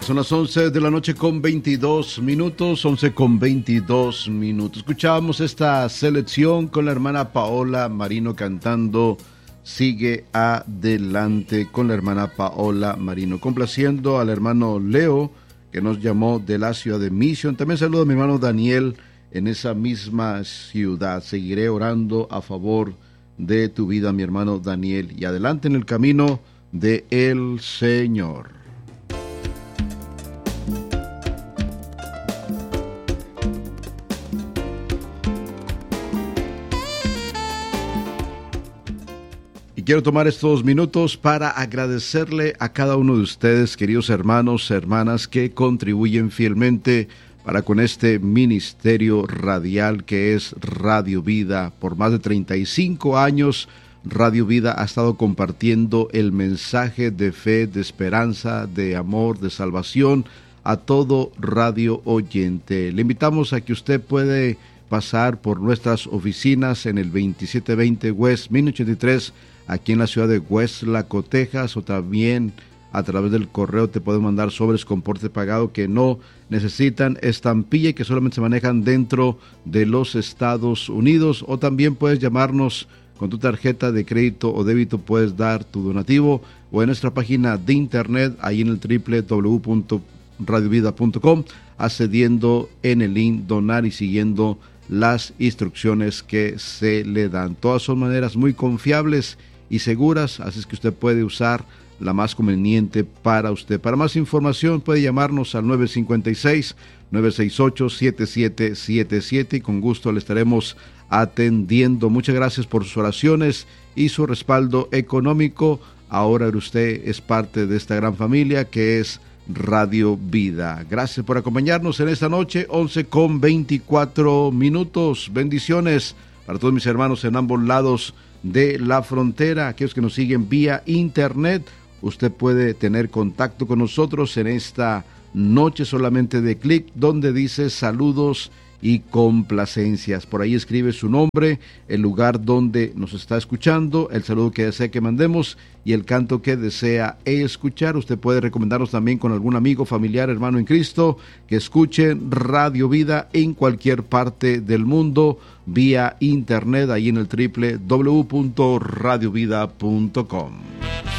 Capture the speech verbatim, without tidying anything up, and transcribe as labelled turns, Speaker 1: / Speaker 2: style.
Speaker 1: Son las once de la noche con veintidós minutos, once con veintidós minutos. Escuchábamos esta selección con la hermana Paola Marino cantando Sigue Adelante, con la hermana Paola Marino. Complaciendo al hermano Leo, que nos llamó de la ciudad de Mission. También saludo a mi hermano Daniel en esa misma ciudad. Seguiré orando a favor de tu vida, mi hermano Daniel. Y adelante en el camino de el Señor. Quiero tomar estos minutos para agradecerle a cada uno de ustedes, queridos hermanos, hermanas, que contribuyen fielmente para con este ministerio radial que es Radio Vida. Por más de treinta y cinco años, Radio Vida ha estado compartiendo el mensaje de fe, de esperanza, de amor, de salvación a todo radio oyente. Le invitamos a que usted puede pasar por nuestras oficinas en el veintisiete veinte West mil ochenta y tres, aquí en la ciudad de Westlaco, Texas, o también a través del correo te pueden mandar sobres con porte pagado que no necesitan estampilla y que solamente se manejan dentro de los Estados Unidos, o también puedes llamarnos con tu tarjeta de crédito o débito, puedes dar tu donativo, o en nuestra página de internet, ahí en el doble u doble u doble u punto radio vida punto com, accediendo en el link donar y siguiendo las instrucciones que se le dan. Todas son maneras muy confiables y seguras, así es que usted puede usar la más conveniente para usted. Para más información puede llamarnos al nueve cinco seis, nueve seis ocho, siete siete siete siete y con gusto le estaremos atendiendo. Muchas gracias por sus oraciones y su respaldo económico. Ahora usted es parte de esta gran familia que es Radio Vida. Gracias por acompañarnos en esta noche, once con veinticuatro minutos. Bendiciones para todos mis hermanos en ambos lados de la frontera, aquellos que nos siguen vía internet. Usted puede tener contacto con nosotros en esta noche solamente de clic donde dice saludos y complacencias. Por ahí escribe su nombre, el lugar donde nos está escuchando, el saludo que desea que mandemos y el canto que desea escuchar. Usted puede recomendarnos también con algún amigo, familiar, hermano en Cristo que escuche Radio Vida en cualquier parte del mundo vía internet, ahí en el doble u doble u doble u punto radio vida punto com.